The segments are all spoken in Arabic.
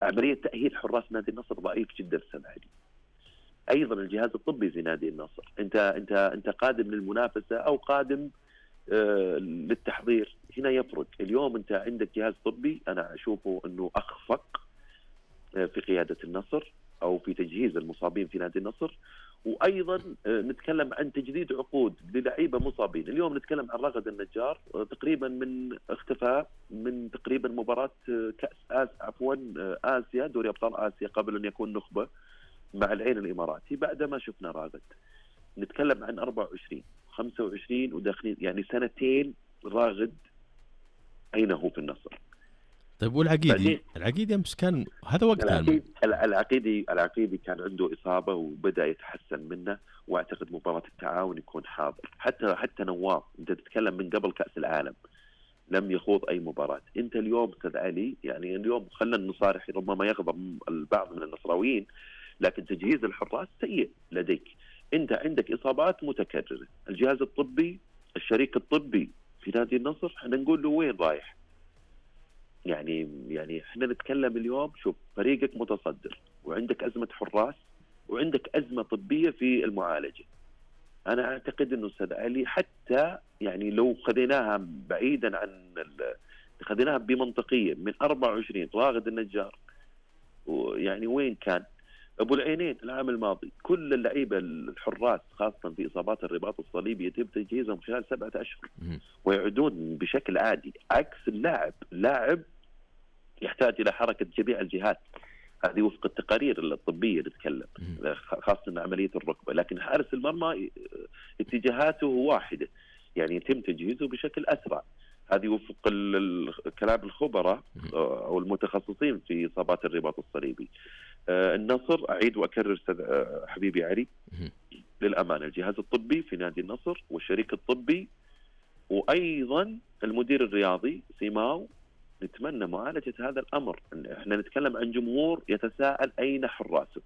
عملية تأهيل حراس نادي النصر ضعيف جدا استاذ علي. ايضا الجهاز الطبي في نادي النصر، انت قادم للمنافسة او قادم للتحضير، هنا يفرق. اليوم انت عندك جهاز طبي انا اشوفه انه اخفق في قيادة النصر او في تجهيز المصابين في نادي النصر. وايضا نتكلم عن تجديد عقود للعيبه مصابين. اليوم نتكلم عن رغد النجار تقريبا من اختفاء من تقريبا مباراه كاس اسيا، دوري ابطال اسيا، قبل ان يكون نخبه مع العين الاماراتي. بعد ما شفنا راغد نتكلم عن 24 25 وداخلين يعني سنتين راغد اين هو في النصر. طيب والعقيدي امس كان هذا وقتها. العقيدي كان عنده اصابه وبدا يتحسن منه، واعتقد مباراه التعاون يكون حاضر. حتى نواف انت تتكلم من قبل كاس العالم لم يخوض اي مباراه. انت اليوم استاذ علي يعني اليوم خلينا نصارح، ربما يغضب البعض من النصراويين، لكن تجهيز الحراس سيء لديك. انت عندك اصابات متكرره، الجهاز الطبي الشريك الطبي في نادي النصر احنا نقول له وين رايح؟ يعني احنا نتكلم اليوم، شوف فريقك متصدر وعندك أزمة حراس وعندك أزمة طبية في المعالجة. أنا أعتقد أنه أستاذ علي حتى يعني لو خذيناها بعيدا عن خذيناها بمنطقية من 24 راغد النجار، يعني وين كان أبو العينين العام الماضي؟ كل اللعيبة الحراس خاصة في إصابات الرباط الصليبي يتم تجهيزهم خلال 7 أشهر ويعودون بشكل عادي، عكس اللاعب يحتاج إلى حركة جميع الجهات. هذه وفق التقارير الطبية نتكلم، خاصة عملية الركبة. لكن حارس المرمى اتجاهاته واحدة، يعني يتم تجهيزه بشكل أسرع. هذه وفق كلام الخبراء أو المتخصصين في إصابات الرباط الصليبي. النصر أعيد وأكرر حبيبي علي، للأمانة الجهاز الطبي في نادي النصر والشريك الطبي وأيضا المدير الرياضي سيماو نتمنى معالجة هذا الأمر. احنا نتكلم عن جمهور يتساءل أين حراسه.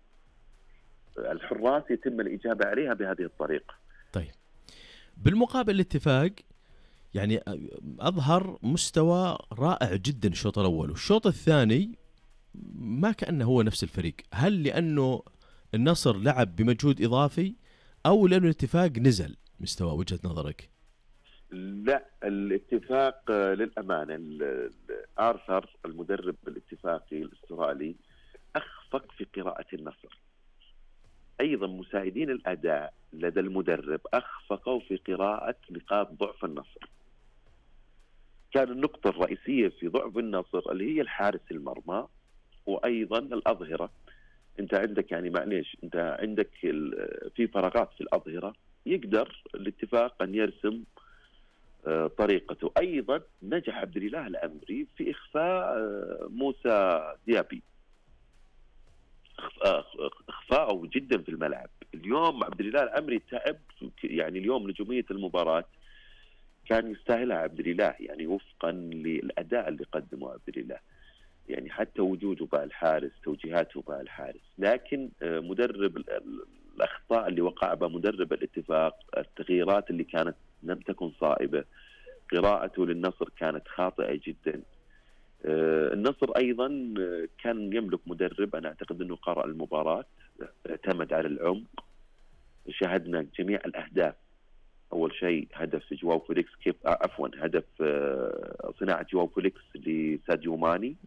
الحراس يتم الإجابة عليها بهذه الطريقة. طيب بالمقابل الاتفاق يعني أظهر مستوى رائع جدا الشوط الأول، والشوط الثاني ما كأنه هو نفس الفريق. هل لأنه النصر لعب بمجهود إضافي أو لأنه الاتفاق نزل مستوى؟ وجهة نظرك؟ لا، الاتفاق للأمانة آرثر المدرب الاتفاقي الأسترالي أخفق في قراءة النصر. أيضا مساعدين الأداء لدى المدرب أخفقوا في قراءة نقاط ضعف النصر. كان النقطة الرئيسية في ضعف النصر اللي هي الحارس المرمى وأيضا الأظهرة. أنت عندك يعني معليش أنت عندك في فراغات في الأظهرة، يقدر الاتفاق أن يرسم طريقته. أيضا نجح عبد الإله الأمري في إخفاء موسى ديابي، إخفاءه جدا في الملعب. اليوم عبد الإله الأمري تعب، يعني اليوم نجومية المباراة كان يستاهلها عبد الإله، يعني وفقا للأداء اللي قدمه عبد الإله، يعني حتى وجوده مع الحارس، توجيهاته مع الحارس. لكن مدرب الأخطاء اللي وقع بها مدرب الاتفاق، التغييرات اللي كانت لم تكن صائبة، قراءته للنصر كانت خاطئة جدا. النصر أيضا كان يملك مدرب أنا أعتقد أنه قرأ المباراة، اعتمد على العمق. شاهدنا جميع الأهداف. أول شيء هدف جواو فيليكس، هدف صناعة جواو فيليكس لساديو ماني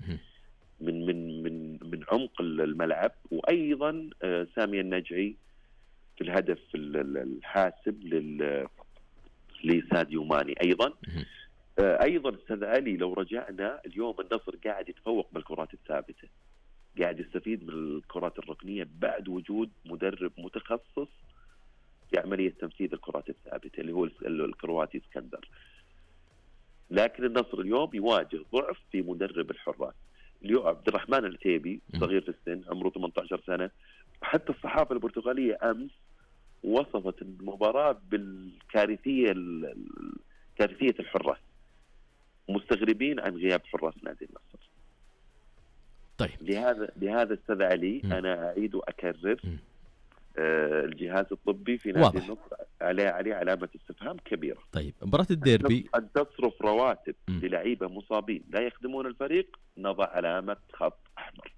من عمق الملعب، وأيضا سامي النجعي في الهدف الحاسم لساديو ماني. أيضا أستاذ علي لو رجعنا اليوم النصر قاعد يتفوق بالكرات الثابتة، قاعد يستفيد من الكرات الركنية بعد وجود مدرب متخصص في عملية تنفيذ الكرات الثابتة اللي هو الكرواتي اسكندر. لكن النصر اليوم يواجه ضعف في مدرب الحراس. اليوم عبد الرحمن العتيبي صغير في السن، عمره 18 سنة. حتى الصحافة البرتغالية أمس وصفت المباراة بالكارثية، كارثية الحراس، مستغربين عن غياب حراس نادي النصر. طيب لهذا أستاذ علي أنا أعيد وأكرر الجهاز الطبي في نادي النصر عليه علامة استفهام كبيرة. طيب مباراة الديربي أن تصرف رواتب للعيبة مصابين لا يخدمون الفريق، نضع علامة خط أحمر.